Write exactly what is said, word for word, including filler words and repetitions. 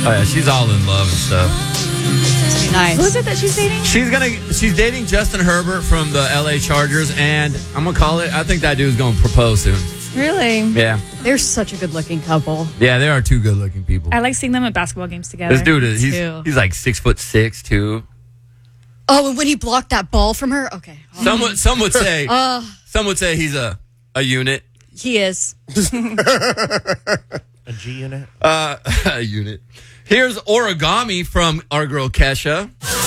Oh yeah, she's all in love and stuff. Nice. Who is it that she's dating? She's gonna. She's dating Justin Herbert from the L A Chargers, and I'm gonna call it. I think that dude's gonna propose soon. Really? Yeah, They're such a good-looking couple. yeah, they are two good-looking people. I like seeing them at basketball games together. This dude is he's too. he's like six foot six too. Oh, and when he blocked that ball from her, okay, oh, Some would some would say uh, some would say he's a a unit. he is. A G unit? Uh, a unit. Here's origami from our girl Kesha.